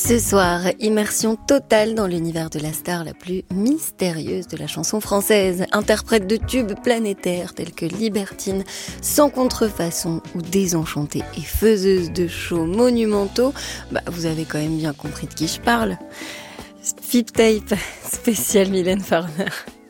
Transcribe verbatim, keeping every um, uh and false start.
Ce soir, immersion totale dans l'univers de la star la plus mystérieuse de la chanson française. Interprète de tubes planétaires tels que Libertine, Sans contrefaçon ou Désenchantée et faiseuse de shows monumentaux, bah, vous avez quand même bien compris de qui je parle. Flip Tape, spécial Mylène Farmer.